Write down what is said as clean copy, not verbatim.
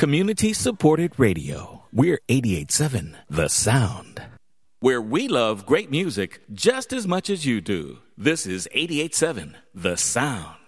Community-supported radio. We're 88.7 The Sound. Where we love great music just as much as you do. This is 88.7 The Sound.